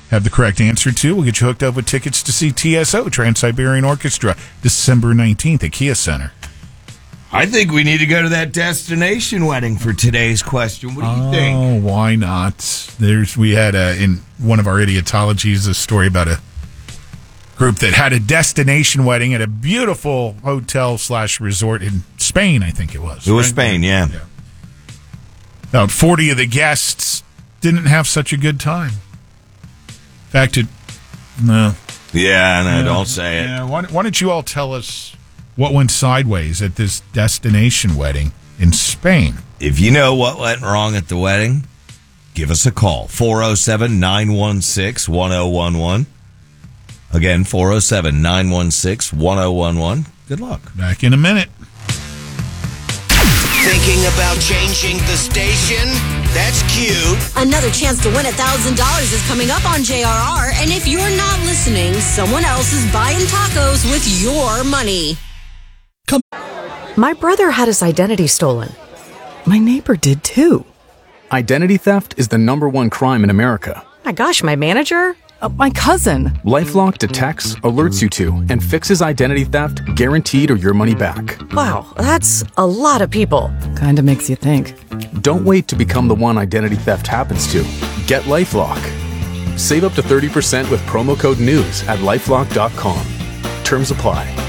have the correct answer to, we'll get you hooked up with tickets to see TSO, Trans-Siberian Orchestra, December 19th at Kia Center. I think we need to go to that destination wedding for today's question. What do you think? Oh, why not? We had in one of our idiotologies a story about a group that had a destination wedding at a beautiful hotel/resort in Spain, I think it was. It was Spain, yeah. About 40 of the guests didn't have such a good time. In fact, no. Yeah, no, don't say it. Yeah, why don't you all tell us what went sideways at this destination wedding in Spain? If you know what went wrong at the wedding, give us a call. 407-916-1011. Again, 407-916-1011. Good luck. Back in a minute. Thinking about changing the station? That's cute. Another chance to win $1,000 is coming up on JRR, and if you're not listening, someone else is buying tacos with your money. My brother had his identity stolen. My neighbor did too. Identity theft is the #1 crime in America. My gosh, my manager? My cousin. LifeLock detects, alerts you to, and fixes identity theft guaranteed or your money back. Wow, that's a lot of people. Kinda makes you think. Don't wait to become the one identity theft happens to. Get LifeLock. Save up to 30% with promo code NEWS at LifeLock.com. Terms apply.